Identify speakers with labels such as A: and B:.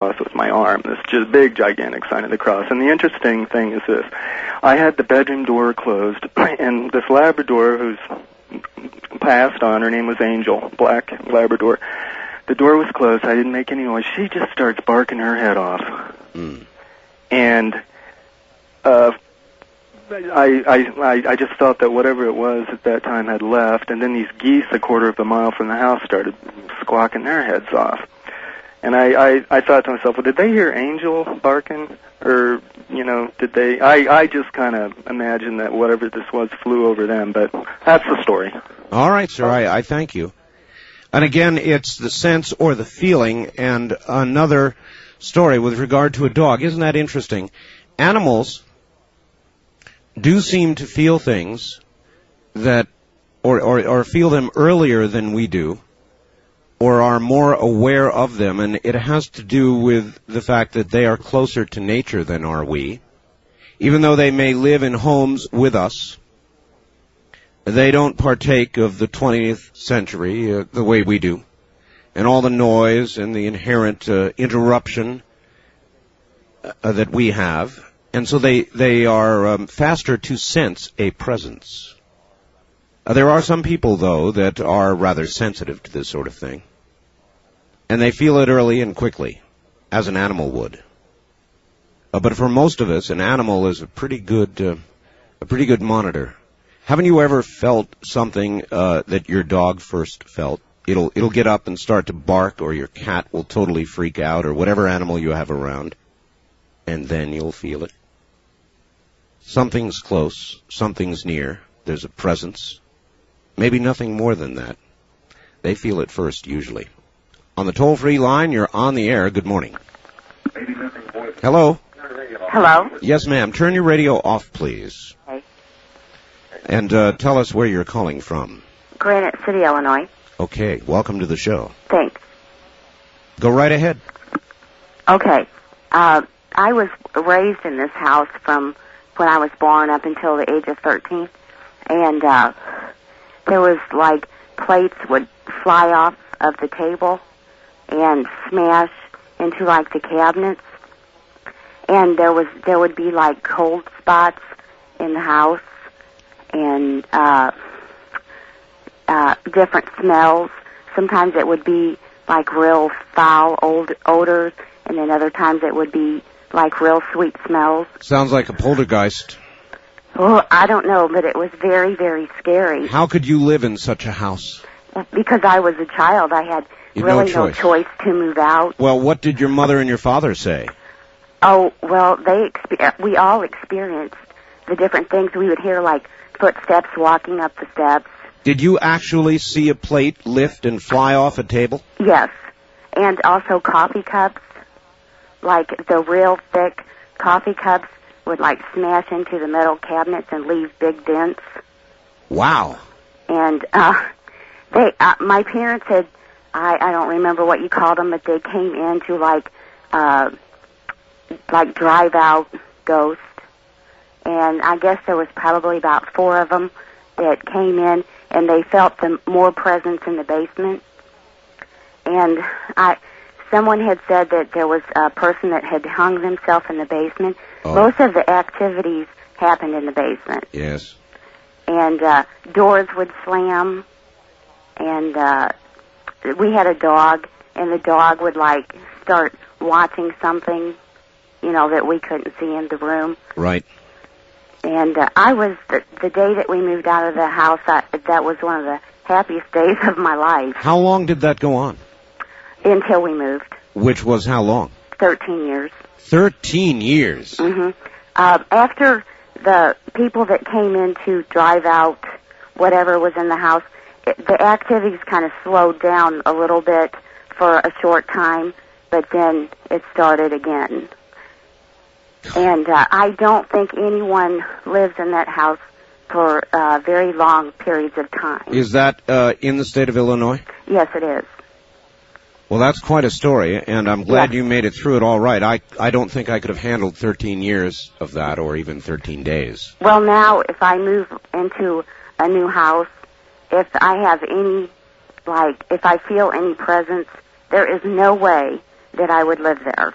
A: cross was my arm, this just big, gigantic sign of the cross. And the interesting thing is this. I had the bedroom door closed, and this Labrador who's passed on, her name was Angel, black Labrador. The door was closed. I didn't make any noise. She just starts barking her head off. And I just felt that whatever it was at that time had left, and then these geese a quarter of a mile from the house started squawking their heads off. And I thought to myself, well, did they hear Angel barking? Or, did they? I just kind of imagined that whatever this was flew over them, but that's the story.
B: All right, sir, I thank you. And again, it's the sense or the feeling, and another story with regard to a dog. Isn't that interesting? Animals do seem to feel things that, or feel them earlier than we do, or are more aware of them, and it has to do with the fact that they are closer to nature than are we. Even though they may live in homes with us, they don't partake of the 20th century the way we do, and all the noise and the inherent interruption that we have. And so they are faster to sense a presence. There are some people, though, that are rather sensitive to this sort of thing. And they feel it early and quickly, as an animal would. But for most of us, an animal is a pretty good monitor. Haven't you ever felt something that your dog first felt? It'll get up and start to bark, or your cat will totally freak out, or whatever animal you have around, and then you'll feel it. Something's close, something's near, there's a presence. Maybe nothing more than that. They feel it first, usually. On the toll-free line, you're on the air. Good morning. Hello?
C: Hello?
B: Yes, ma'am. Turn your radio off, please.
C: Okay.
B: And tell us where you're calling from.
C: Granite City, Illinois.
B: Okay. Welcome to the show.
C: Thanks.
B: Go right ahead.
C: Okay. I was raised in this house from when I was born up until the age of 13. And there was, plates would fly off of the table and smash into, the cabinets. And there would be, cold spots in the house and different smells. Sometimes it would be, real foul odors, and then other times it would be real sweet smells.
B: Sounds like a poltergeist.
C: Oh, I don't know, but it was very, very scary.
B: How could you live in such a house?
C: Because I was a child, I had really no choice to move out.
B: Well, what did your mother and your father say?
C: Oh, well, we all experienced the different things. We would hear, footsteps walking up the steps.
B: Did you actually see a plate lift and fly off a table?
C: Yes, and also coffee cups. The real thick coffee cups would, smash into the metal cabinets and leave big dents.
B: Wow. And
C: my parents had, I don't remember what you called them, but they came in to, drive-out ghosts. And I guess there was probably about 4 of them that came in, and they felt more presence in the basement. And someone had said that there was a person that had hung themselves in the basement. Oh. Most of the activities happened in the basement.
B: Yes.
C: And doors would slam, and we had a dog, and the dog would, start watching something, that we couldn't see in the room.
B: Right.
C: And I was, the day that we moved out of the house, that was one of the happiest days of my life.
B: How long did that go on?
C: Until we moved.
B: Which was how long?
C: 13 years.
B: 13 years?
C: Mm-hmm. After the people that came in to drive out whatever was in the house, the activities kind of slowed down a little bit for a short time, but then it started again. And I don't think anyone lives in that house for very long periods of time.
B: Is that in the state of Illinois?
C: Yes, it is.
B: Well, that's quite a story, and I'm glad you made it through it all right. I don't think I could have handled 13 years of that, or even 13 days.
C: Well, now, if I move into a new house, if I have any, if I feel any presence, there is no way that I would live there.